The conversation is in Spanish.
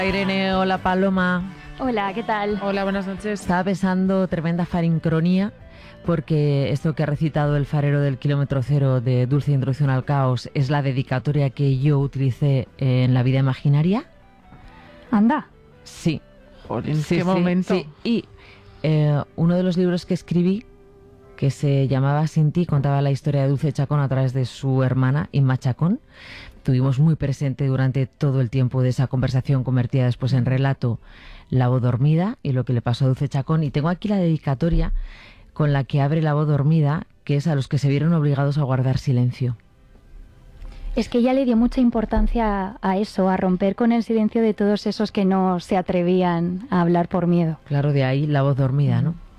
Irene, hola Paloma. Hola, ¿qué tal? Hola, buenas noches. Estaba pensando tremenda farincronía porque esto que ha recitado el farero del kilómetro cero de Dulce Introducción al Caos es la dedicatoria que yo utilicé en La vida imaginaria. Anda. Sí. Jolín, Sí, qué sí, momento. sí. Y uno de los libros que escribí, que se llamaba Sin ti, contaba la historia de Dulce Chacón a través de su hermana Inma Chacón. Tuvimos muy presente durante todo el tiempo de esa conversación, convertida después en relato, La voz dormida y lo que le pasó a Dulce Chacón. Y tengo aquí la dedicatoria con la que abre La voz dormida, que es a los que se vieron obligados a guardar silencio. Es que ella le dio mucha importancia a eso, a romper con el silencio de todos esos que no se atrevían a hablar por miedo. Claro, de ahí La voz dormida, ¿no?